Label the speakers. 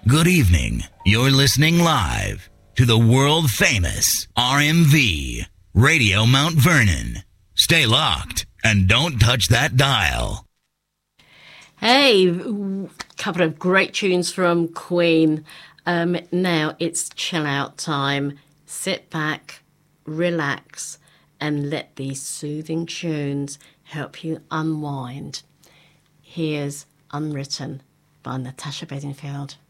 Speaker 1: Good evening. You're listening live to the world famous RMV Radio Mount Vernon. Stay locked and don't touch that dial.
Speaker 2: Hey, couple of great tunes from Queen. Now it's chill out time. Sit back, relax, and let these soothing tunes help you unwind. Here's Unwritten by Natasha Bedingfield.